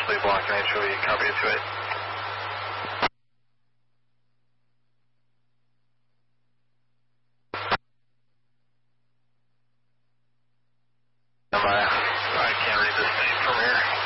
partially blocking HOE, copy it to it. I can't read this thing from here.